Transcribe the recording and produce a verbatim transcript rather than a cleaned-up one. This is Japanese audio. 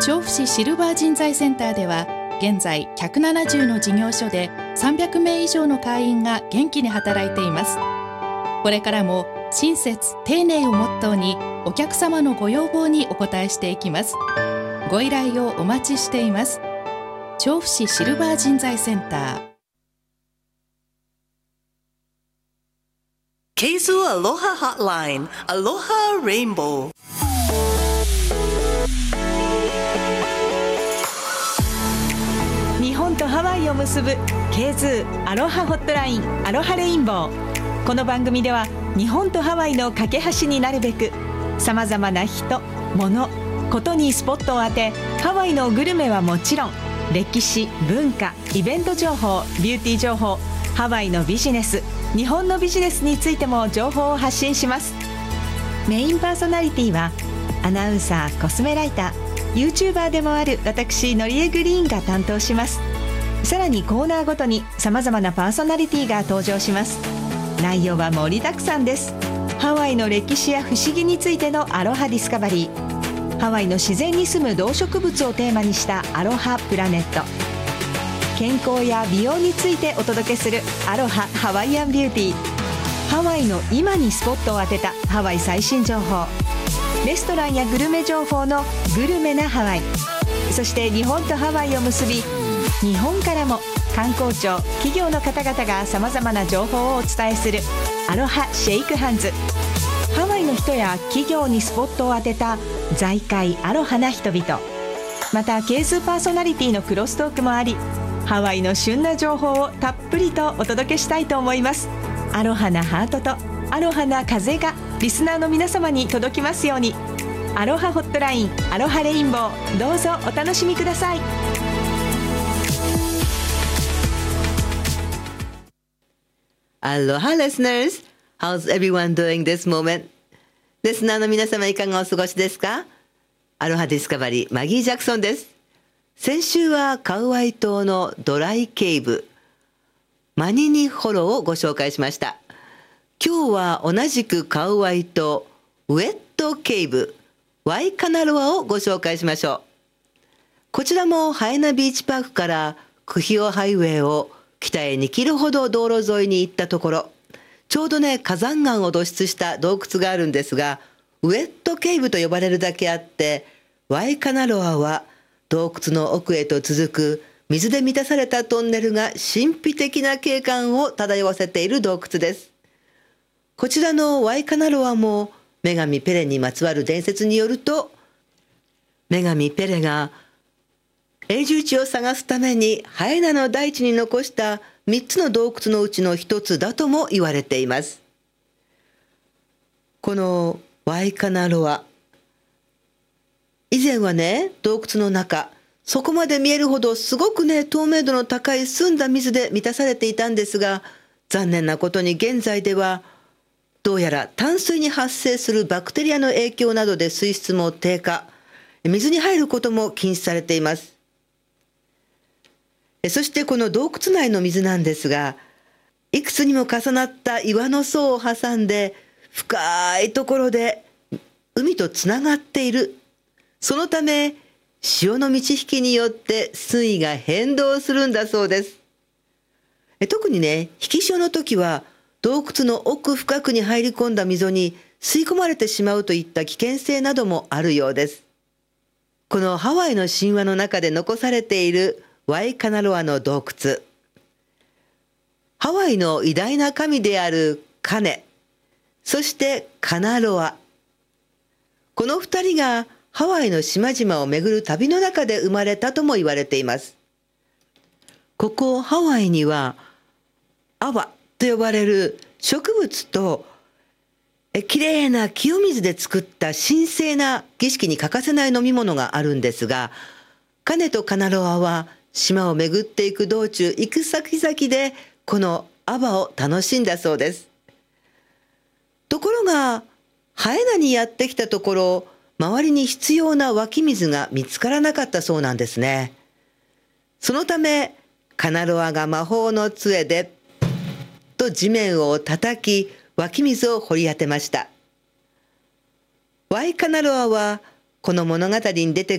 調布市シルバー人材センターでは現在ひゃくななじゅうの事業所でさんびゃくめい以上の会員が元気に働いています。これからも親切丁寧をモットーにお客様のご要望にお応えしていきます。ご依頼をお待ちしています。調布市シルバー人材センター。 ケイズーアロハホットラインアロハレインボー。 日本とハワイを結ぶ ケイズー アロハホットラインアロハレインボー。この番組では日本とハワイの架け橋になるべくさまざまな人、物、ことにスポットを当て、ハワイのグルメはもちろん歴史、文化、イベント情報、ビューティー情報、ハワイのビジネス、日本のビジネスについても情報を発信します。メインパーソナリティはアナウンサー、コスメライター、YouTuber でもある私のりえグリーンが担当します。さらにコーナーごとにさまざまなパーソナリティが登場します。内容は盛りだくさんです。ハワイの歴史や不思議についてのアロハディスカバリー、ハワイの自然に住む動植物をテーマにしたアロハプラネット、健康や美容についてお届けするアロハハワイアンビューティー、ハワイの今にスポットを当てたハワイ最新情報、レストランやグルメ情報のグルメなハワイ、そして日本とハワイを結び、日本からも観光庁、企業の方々がさまざまな情報をお伝えするアロハシェイクハンズ。ハワイの人や企業にスポットを当てた財界アロハな人々、またケースパーソナリティのクロストークもあり、ハワイの旬な情報をたっぷりとお届けしたいと思います。アロハなハートとアロハな風がリスナーの皆様に届きますように。アロハホットラインアロハレインボー、どうぞお楽しみください。 Aloha listeners, how's everyone doing this moment? リスナーの皆様いかがお過ごしですか？アロハディスカバリーマギー・ジャクソンです。先週はカウアイ島のドライケイブマニニホロをご紹介しました。今日は同じくカウアイ島ウェットケイブワイカナロアをご紹介しましょう。こちらもハエナビーチパークからクヒオハイウェイを北へにキロほど道路沿いに行ったところ、ちょうどね火山岩を土質した洞窟があるんですが、ウェットケイブと呼ばれるだけあって、ワイカナロアは洞窟の奥へと続く水で満たされたトンネルが神秘的な景観を漂わせている洞窟です。こちらのワイカナロアも女神ペレにまつわる伝説によると、女神ペレが永住地を探すためにハエナの大地に残したみっつの洞窟のうちのひとつだとも言われています。このワイカナロア、以前はね洞窟の中、そこまで見えるほどすごくね透明度の高い澄んだ水で満たされていたんですが、残念なことに現在ではどうやら淡水に発生するバクテリアの影響などで水質も低下、水に入ることも禁止されています。そしてこの洞窟内の水なんですが、いくつにも重なった岩の層を挟んで深いところで海とつながっている。そのため潮の満ち引きによって水位が変動するんだそうです。特にね引き潮の時は洞窟の奥深くに入り込んだ溝に吸い込まれてしまうといった危険性などもあるようです。このハワイの神話の中で残されているワイカナロアの洞窟、ハワイの偉大な神であるカネ、そしてカナロア、この二人がハワイの島々を巡る旅の中で生まれたとも言われています。ここハワイにはアワと呼ばれる植物とえきれいな清水で作った神聖な儀式に欠かせない飲み物があるんですが、カネとカナロアは島を巡っていく道中、行く先々でこのアバを楽しんだそうです。ところがハエナにやってきたところ、周りに必要な湧き水が見つからなかったそうなんですね。そのためカナロアが魔法の杖でと地面を叩き湧き水を掘り当てました。ワイカナロアはこの物語に出て